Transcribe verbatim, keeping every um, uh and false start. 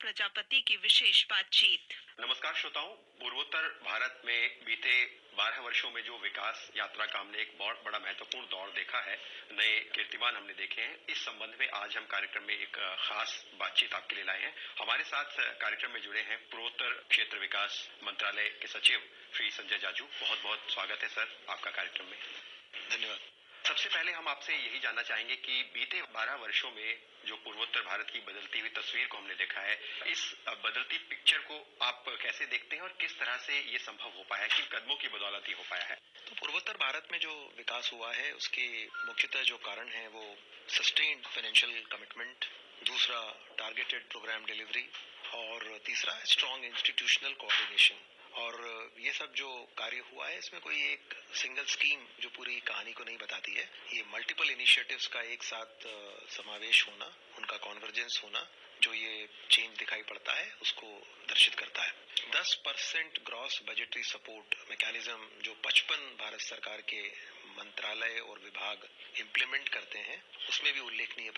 प्रजापति की विशेष बातचीत। नमस्कार श्रोताओं, पूर्वोत्तर भारत में बीते बारह वर्षों में जो विकास यात्रा का हमने एक बहुत बड़ा महत्वपूर्ण दौर देखा है, नए कीर्तिमान हमने देखे हैं। इस संबंध में आज हम कार्यक्रम में एक खास बातचीत आपके लिए लाए हैं। हमारे साथ कार्यक्रम में जुड़े हैं पूर्वोत्तर क्षेत्र विकास मंत्रालय के सचिव श्री संजय जाजू। बहुत बहुत स्वागत है सर आपका कार्यक्रम में। धन्यवाद। सबसे पहले हम आपसे यही जानना चाहेंगे कि बीते बारह वर्षों में जो पूर्वोत्तर भारत की बदलती हुई तस्वीर को हमने देखा है, इस बदलती पिक्चर को आप कैसे देखते हैं और किस तरह से ये संभव हो पाया, किन कदमों की बदौलत ही हो पाया है? तो पूर्वोत्तर भारत में जो विकास हुआ है उसके मुख्यतः जो कारण है वो सस्टेन्ड फाइनेंशियल कमिटमेंट, दूसरा टारगेटेड प्रोग्राम डिलीवरी और तीसरा स्ट्रॉन्ग इंस्टीट्यूशनल कोऑर्डिनेशन। और ये सब जो कार्य हुआ है इसमें कोई एक सिंगल स्कीम जो पूरी कहानी को नहीं बताती है। ये मल्टीपल इनिशिएटिव्स का एक साथ समावेश होना, उनका कॉन्वर्जेंस होना, जो ये चेंज दिखाई पड़ता है उसको दर्शित करता है। दस percent gross budgetary support mechanism जो पचपन भारत सरकार के मंत्रालय और विभाग इम्प्लीमेंट करते हैं, उसमें भी उल्लेखनीय